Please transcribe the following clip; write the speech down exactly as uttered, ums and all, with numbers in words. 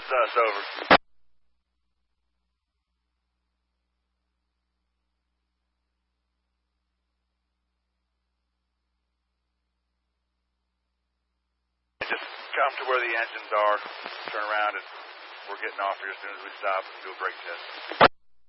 us, over. Just come to where the engines are, turn around, and we're getting off here as soon as we stop and do a brake test.